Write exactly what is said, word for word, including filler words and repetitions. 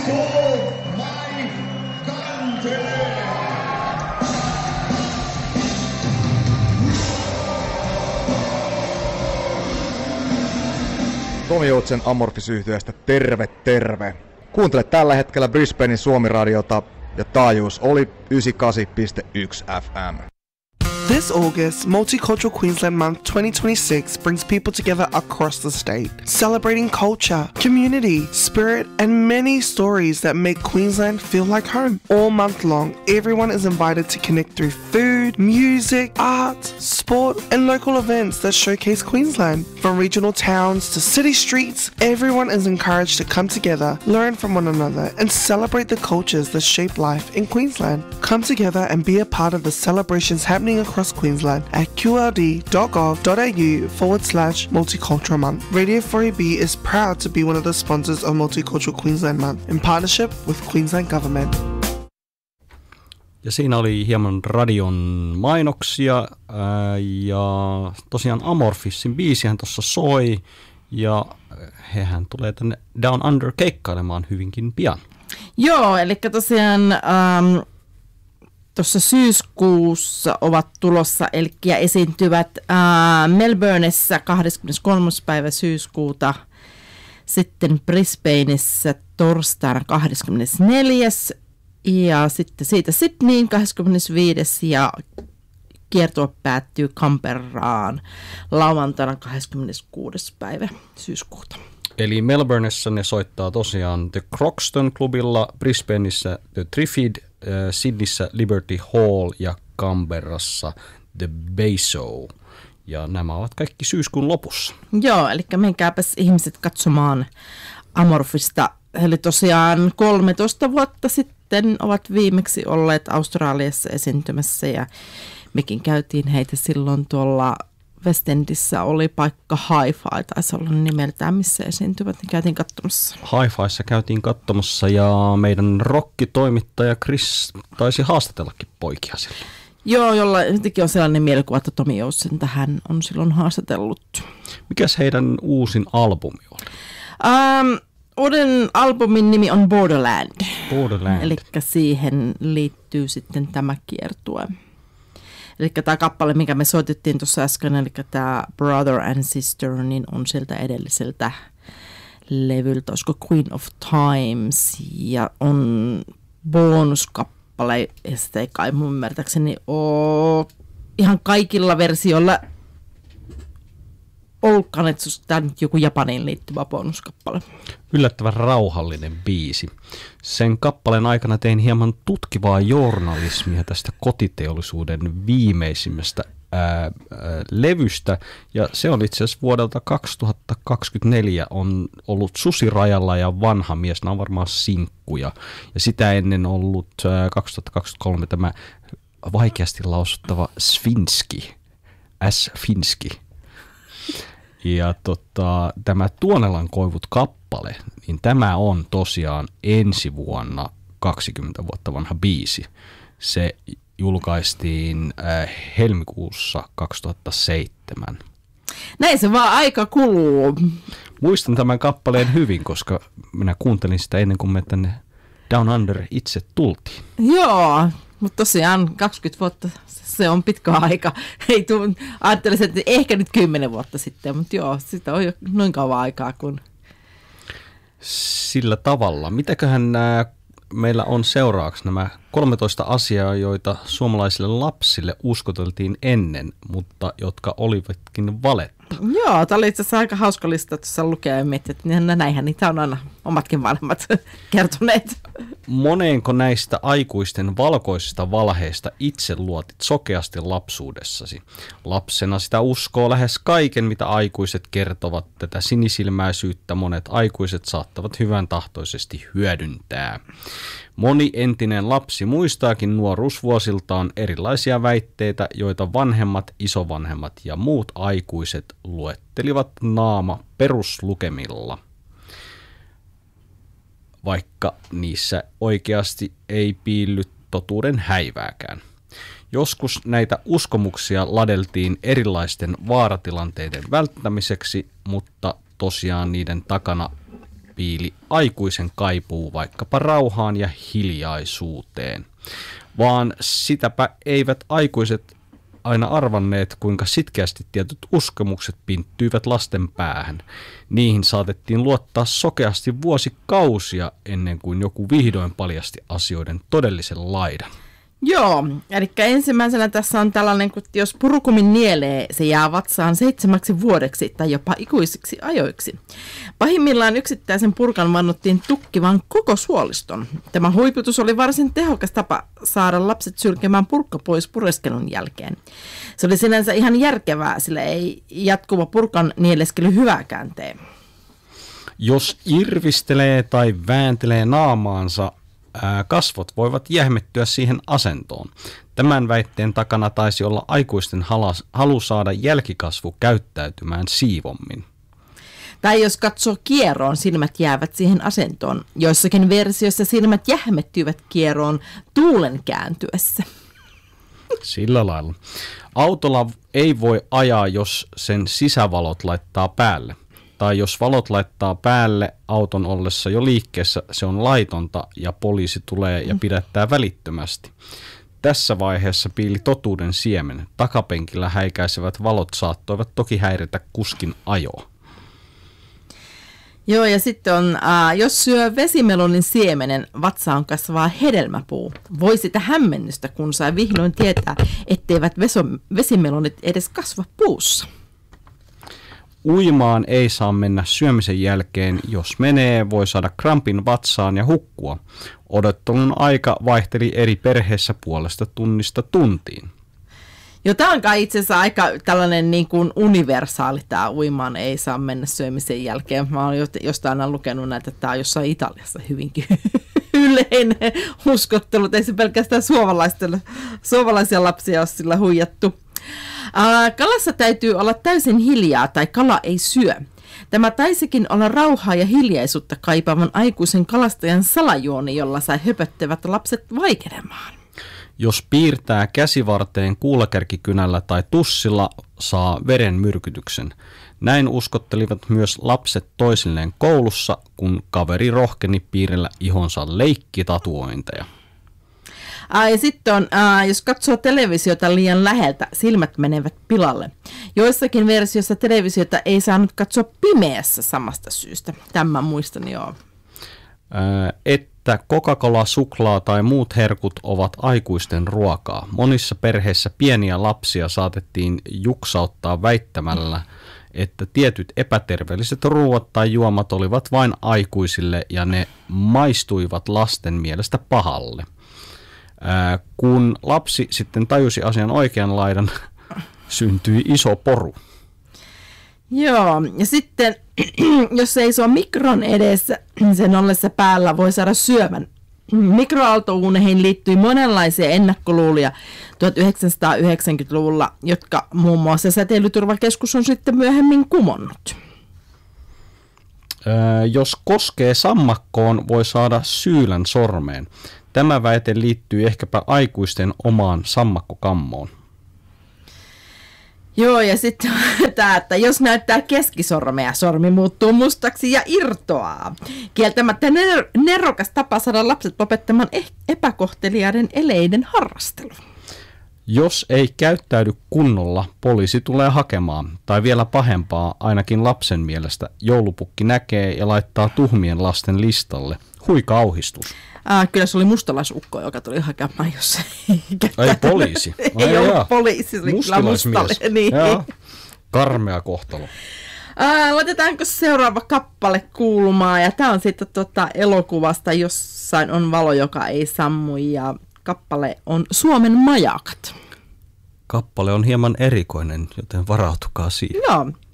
serve my country. Tomi Joutsen Amorphis-yhtyeestä terve terve. Kuuntele tällä hetkellä Brisbanein Suomi-radiota ja taajuus oli yhdeksänkymmentäkahdeksan pilkku yksi F M. This August, Multicultural Queensland Month twenty twenty-six brings people together across the state, celebrating culture, community, spirit, and many stories that make Queensland feel like home. All month long, everyone is invited to connect through food, music, art, sport, and local events that showcase Queensland. From regional towns to city streets, everyone is encouraged to come together, learn from one another, and celebrate the cultures that shape life in Queensland. Come together and be a part of the celebrations happening across Queensland at qld.gov.au forward slash multicultural month. Radio four A B is proud to be one of the sponsors of Multicultural Queensland Month in partnership with Queensland Government. Ja siinä oli hieman radion mainoksia ää, ja tosiaan Amorphisin biisihän tuossa soi ja hehän tulee tänne Down Under keikkailemaan hyvinkin pian. Joo, eli tosiaan ähm, tuossa syyskuussa ovat tulossa, eli esiintyvät äh, Melbourneissa kahdeskymmeneskolmas päivä syyskuuta, sitten Brisbaneissa torstaina kahdeskymmenesneljäs ja sitten siitä Sydneyin kahdeskymmenesviides ja kiertue päättyy Canberraan lauantaina kahdeskymmeneskuudes päivä syyskuuta. Eli Melbourneissa ne soittaa tosiaan The Croxton Clubilla, Brisbaneissa The Triffid, äh, Sydneyssä Liberty Hall ja Canberrassa The Beso. Ja nämä ovat kaikki syyskuun lopussa. Joo, eli menkääpäs ihmiset katsomaan Amorphista. Eli tosiaan kolmetoista vuotta sitten ovat viimeksi olleet Australiassa esiintymässä ja mekin käytiin heitä silloin tuolla West Endissä oli paikka Hi-Fi, taisi olla nimeltään, missä esiintyvät, niin käytiin katsomassa. Hi-Fiissa käytiin katsomassa ja meidän rockitoimittaja Chris taisi haastatellakin poikia silloin. Joo, jolla jotenkin on sellainen mielikuva, että Tomi Joutsen tähän on silloin haastatellut. Mikäs heidän uusin albumi oli? Um, uuden albumin nimi on Borderland. Borderland. Eli siihen liittyy sitten tämä kiertue. Eli tämä kappale, mikä me soitettiin tuossa äsken, eli tämä Brother and Sister, niin on sieltä edelliseltä levyltä, olisiko Queen of Times, ja on bonuskappale, ja sitä ei kai mun ymmärtääkseni ole ihan kaikilla versioilla ollutkaan, että tämä on nyt joku Japaniin liittyvä bonuskappale. Yllättävän rauhallinen biisi. Sen kappaleen aikana tein hieman tutkivaa journalismia tästä kotiteollisuuden viimeisimmästä ää, ää, levystä. Ja se on itse asiassa vuodelta kaksituhattakaksikymmentäneljä on ollut Susirajalla ja Vanha mies. Nämä on varmaan sinkkuja. Ja sitä ennen ollut ää, kaksituhattakaksikymmentäkolme tämä vaikeasti lausuttava Sfinski. S-Finski. Ja tota, tämä Tuonelan koivut kappale, niin tämä on tosiaan ensi vuonna kaksikymmentä vuotta vanha biisi. Se julkaistiin äh, helmikuussa kaksituhattaseitsemän. Näin se vaan aika kuluu. Muistan tämän kappaleen hyvin, koska minä kuuntelin sitä ennen kuin me tänne Down Under itse tultiin. Joo, mutta tosiaan kaksikymmentä vuotta, se on pitkä aika. Ei tuu, ajattelisin, että ehkä nyt kymmenen vuotta sitten, mutta joo, sitä on jo noin kauan aikaa kuin. Sillä tavalla. Mitäköhän nämä, meillä on seuraavaksi nämä kolmetoista asiaa, joita suomalaisille lapsille uskoteltiin ennen, mutta jotka olivatkin valetta. Joo, tämä oli itse asiassa aika hauska lista tuossa lukea ja miettiä, että näinhän niitä on aina omatkin vanhemmat kertoneet. Moneenko näistä aikuisten valkoisista valheista itse luotit sokeasti lapsuudessasi? Lapsena sitä uskoo lähes kaiken, mitä aikuiset kertovat. Tätä sinisilmäisyyttä monet aikuiset saattavat hyvän tahtoisesti hyödyntää. Moni entinen lapsi muistaakin nuoruusvuosiltaan erilaisia väitteitä, joita vanhemmat, isovanhemmat ja muut aikuiset luettelivat naama peruslukemilla, vaikka niissä oikeasti ei piilly totuuden häivääkään. Joskus näitä uskomuksia ladeltiin erilaisten vaaratilanteiden välttämiseksi, mutta tosiaan niiden takana piili aikuisen kaipuu vaikkapa rauhaan ja hiljaisuuteen. Vaan sitäpä eivät aikuiset aina arvanneet, kuinka sitkeästi tietyt uskomukset pinttyivät lasten päähän. Niihin saatettiin luottaa sokeasti vuosikausia ennen kuin joku vihdoin paljasti asioiden todellisen laidan. Joo, eli ensimmäisenä tässä on tällainen, kun jos purukumin nielee, se jää vatsaan seitsemäksi vuodeksi tai jopa ikuisiksi ajoiksi. Pahimmillaan yksittäisen purkan vannottiin tukkivan koko suoliston. Tämä huiputus oli varsin tehokas tapa saada lapset sylkemään purkka pois pureskelun jälkeen. Se oli sinänsä ihan järkevää, sillä ei jatkuva purkan nieleskely hyvääkään tee. Jos irvistelee tai vääntelee naamaansa, kasvot voivat jähmettyä siihen asentoon. Tämän väitteen takana taisi olla aikuisten halu saada jälkikasvu käyttäytymään siivommin. Tai jos katsoo kieroon, silmät jäävät siihen asentoon. Joissakin versioissa silmät jähmettyvät kieroon tuulen kääntyessä. Sillä lailla. Autolla ei voi ajaa, jos sen sisävalot laittaa päälle. Tai jos valot laittaa päälle auton ollessa jo liikkeessä, se on laitonta ja poliisi tulee ja pidättää välittömästi. Tässä vaiheessa piili totuuden siemen. Takapenkillä häikäisevät valot saattoivat toki häiritä kuskin ajoa. Joo, ja sitten on, äh, jos syö vesimelonin siemenen, vatsaan kasvaa hedelmäpuu. Voi sitä hämmennystä, kun sai vihdoin tietää, etteivät veso, vesimelonit edes kasva puussa. Uimaan ei saa mennä syömisen jälkeen, jos menee, voi saada krampin vatsaan ja hukkua. Odottelun aika vaihteli eri perheissä puolesta tunnista tuntiin. Jo, tämä on kai itse asiassa aika tällainen niin kuin universaali, tämä uimaan ei saa mennä syömisen jälkeen. Mä olen jostain aina lukenut näitä, että tämä on jossain Italiassa hyvinkin yleinen uskottelu. Ei se pelkästään suomalaisia lapsia ole sillä huijattu. Kalassa täytyy olla täysin hiljaa tai kala ei syö. Tämä taisikin olla rauhaa ja hiljaisuutta kaipaavan aikuisen kalastajan salajuoni, jolla sai höpöttävät lapset vaikenemaan. Jos piirtää käsivarteen kuulakärkikynällä tai tussilla, saa verenmyrkytyksen. Näin uskottelivat myös lapset toisilleen koulussa, kun kaveri rohkeni piirrellä ihonsa leikkitatuointeja. Aa, ja sitten on, aa, jos katsoo televisiota liian läheltä, silmät menevät pilalle. Joissakin versioissa televisiota ei saanut katsoa pimeässä samasta syystä. Tämän muistan joo. Ää, että Coca-Cola, suklaa tai muut herkut ovat aikuisten ruokaa. Monissa perheissä pieniä lapsia saatettiin juksauttaa väittämällä, että tietyt epäterveelliset ruuat tai juomat olivat vain aikuisille ja ne maistuivat lasten mielestä pahalle. Ää, kun lapsi sitten tajusi asian oikean laidan, syntyi iso poru. Joo, ja sitten jos seisoo mikron edessä, sen ollessa päällä voi saada syövän. Mikroaaltouuneihin liittyi monenlaisia ennakkoluulia tuhatyhdeksänsataayhdeksänkymmentäluvulla, jotka muun muassa Säteilyturvakeskus on sitten myöhemmin kumonnut. Ää, jos koskee sammakkoon, voi saada syylän sormeen. Tämä väite liittyy ehkäpä aikuisten omaan sammakkokammoon. Joo, ja sitten tämä, että jos näyttää keskisormea, sormi muuttuu mustaksi ja irtoaa. Kieltämättä ner- nerokas tapa saada lapset lopettamaan eh- epäkohteliaiden eleiden harrastelun. Jos ei käyttäydy kunnolla, poliisi tulee hakemaan. Tai vielä pahempaa, ainakin lapsen mielestä, joulupukki näkee ja laittaa tuhmien lasten listalle. Hui kauhistus. Ah, kyllä se oli mustalaisukko, joka tuli hakemaan, jos ei Ei poliisi. Ei Ai ollut jaa. poliisi, se oli kyllä mustalle. Niin. Jaa. Karmea kohtalo. Ah, laitetaanko seuraava kappale kuulumaan? Ja tämä on sitten tuota elokuvasta Jossain on valo, joka ei sammu. Ja kappale on Suomen majakat. Kappale on hieman erikoinen, joten varautukaa siihen. Joo.